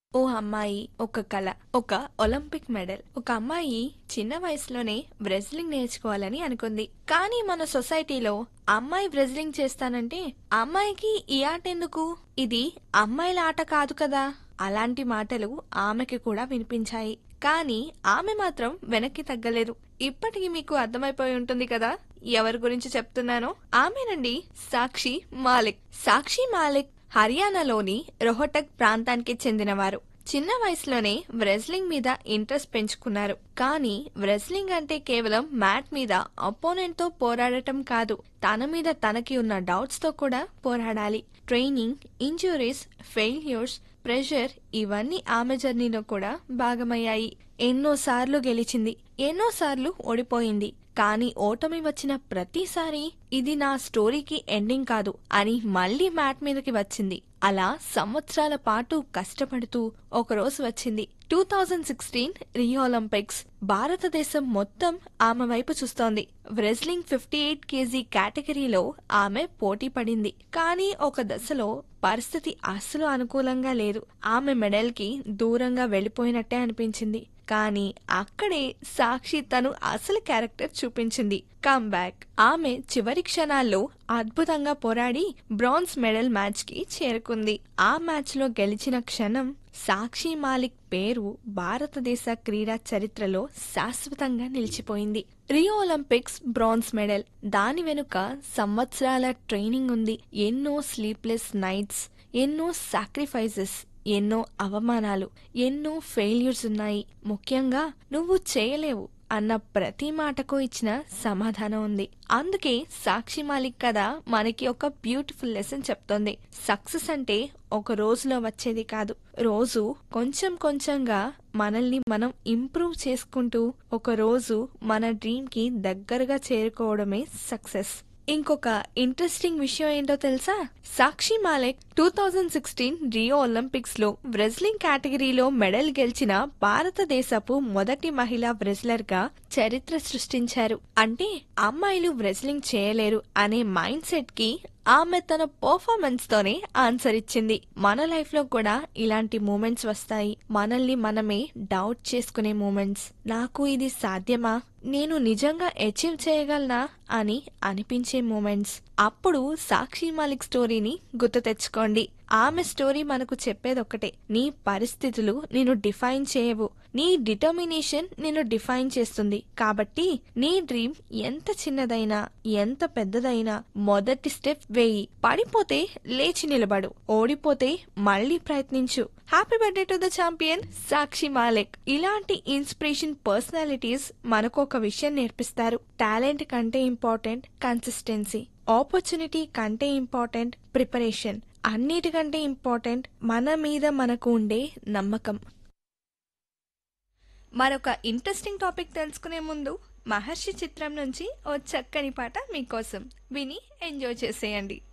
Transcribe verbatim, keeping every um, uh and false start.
ఓ అమ్మాయి ఒక కల, ఒక ఒలింపిక్ మెడల్. ఒక అమ్మాయి చిన్న వయసులోనే బ్రెజిలింగ్ నేర్చుకోవాలని అనుకుంది. కానీ మన సొసైటీలో అమ్మాయి బ్రెజిలింగ్ చేస్తానంటే అమ్మాయికి ఈ ఆట ఎందుకు, ఇది అమ్మాయిల ఆట కాదు కదా, అలాంటి మాటలు ఆమెకి కూడా వినిపించాయి. కానీ ఆమె మాత్రం వెనక్కి తగ్గలేదు. ఇప్పటికి మీకు అర్థమైపోయి ఉంటుంది కదా ఎవరి గురించి చెప్తున్నానో. ఆమెనండి సాక్షి మాలిక్. సాక్షి మాలిక్ హర్యానాలోని రోహటక్ ప్రాంతానికి చెందినవారు. చిన్న వయసులోనే వ్రెజ్లింగ్ మీద ఇంట్రెస్ట్ పెంచుకున్నారు. కానీ వ్రెజ్లింగ్ అంటే కేవలం మ్యాట్ మీద అపోనెంట్ తో పోరాడటం కాదు, తన మీద తనకి ఉన్న డౌట్స్ తో కూడా పోరాడాలి. ట్రైనింగ్, ఇంజురీస్, ఫెయిల్యూర్స్, ప్రెషర్ ఇవన్నీ ఆమె జర్నీలో కూడా భాగమయ్యాయి. ఎన్నోసార్లు గెలిచింది, ఎన్నోసార్లు ఓడిపోయింది. కానీ ఓటమి వచ్చిన ప్రతిసారి ఇది నా స్టోరీకి ఎండింగ్ కాదు అని మళ్లీ మ్యాట్ మీదకి వచ్చింది. అలా సంవత్సరాల పాటు కష్టపడుతూ ఒకరోజు వచ్చింది. Two thousand sixteen Rio Olympics. భారతదేశం మొత్తం ఆమె వైపు చూస్తోంది. వ్రెజ్లింగ్ ఫిఫ్టీ ఎయిట్ కేజీ కేటగిరీలో ఆమె పోటీ పడింది. కానీ ఒక దశలో పరిస్థితి అస్సలు అనుకూలంగా లేదు. ఆమె మెడల్ కి దూరంగా వెళ్లిపోయినట్టే అనిపించింది. కానీ అక్కడే సాక్షి తను అసలు క్యారెక్టర్ చూపించింది. Come back. ఆమె చివరి క్షణాల్లో అద్భుతంగా పోరాడి బ్రాంజ్ మెడల్ మ్యాచ్ కి చేరుకుంది. ఆ మ్యాచ్ లో గెలిచిన క్షణం సాక్షి మాలిక్ పేరు భారతదేశ క్రీడా చరిత్రలో శాశ్వతంగా నిలిచిపోయింది. Rio Olympics bronze medal. దాని వెనుక సంవత్సరాల ట్రైనింగ్ ఉంది. ఎన్నో స్లీప్లెస్ నైట్స్, ఎన్నో సాక్రిఫైసెస్, ఎన్నో అవమానాలు, ఎన్నో ఫెయిల్యూర్స్ ఉన్నాయి. ముఖ్యంగా నువ్వు చేయలేవు అన్న ప్రతి మాటకు ఇచ్చిన సమాధానం ఉంది. అందుకే సాక్షి మాలిక్ కథ మనకి ఒక బ్యూటిఫుల్ లెసన్ చెప్తోంది. సక్సెస్ అంటే ఒక రోజులో వచ్చేది కాదు, రోజు కొంచెం కొంచెంగా మనల్ని మనం ఇంప్రూవ్ చేసుకుంటూ ఒక రోజు మన డ్రీమ్ కి దగ్గరగా చేరుకోవడమే సక్సెస్. ఇంకొక ఇంట్రెస్టింగ్ విషయం ఏంటో తెలుసా? సాక్షి Malik two thousand sixteen Rio Olympics లో వ్రెజ్లింగ్ కేటగిరీలో మెడల్ గెలిచిన భారతదేశపు మొదటి మహిళా వ్రెజ్లర్ గా చరిత్ర సృష్టించారు. అంటే అమ్మాయిలు వ్రెజ్లింగ్ చేయలేరు అనే మైండ్ సెట్ కి ఆమె తన పర్ఫార్మెన్స్ తోనే ఆన్సర్ ఇచ్చింది. మన లైఫ్ లో కూడా ఇలాంటి మూమెంట్స్ వస్తాయి. మనల్ని మనమే డౌట్ చేసుకునే మూమెంట్స్. నాకు ఇది సాధ్యమా, నేను నిజంగా అచీవ్ చేయగలనా అని అనిపించే మూమెంట్స్. అప్పుడు సాక్షి మాలిక్ స్టోరీని గుర్తు తెచ్చుకోండి. ఆమె స్టోరీ మనకు చెప్పేదొక్కటే, నీ పరిస్థితులు నిన్ను డిఫైన్ చేయవు, నీ డిటర్మినేషన్ నిన్ను డిఫైన్ చేస్తుంది. కాబట్టి నీ డ్రీమ్ ఎంత చిన్నదైనా ఎంత పెద్దదైనా మొదటి స్టెప్ వేయి. పడిపోతే లేచి నిలబడు, ఓడిపోతే మళ్ళీ ప్రయత్నించు. Happy birthday to the champion సాక్షి మాలిక్. ఇలాంటి ఇన్స్పిరేషన్ పర్సనాలిటీస్ మనకు ఒక విషయం నేర్పిస్తారు. టాలెంట్ కంటే ఇంపార్టెంట్ కన్సిస్టెన్సీ, ఆపర్చునిటీ కంటే ఇంపార్టెంట్ ప్రిపరేషన్, అన్నిటికంటే ఇంపార్టెంట్ మన మీద మనకు ఉండే నమ్మకం. మరొక ఇంట్రెస్టింగ్ టాపిక్ తెలుసుకునే ముందు మహర్షి చిత్రం నుంచి ఓ చక్కని పాట మీకోసం విని ఎంజాయ్ చేసేయండి.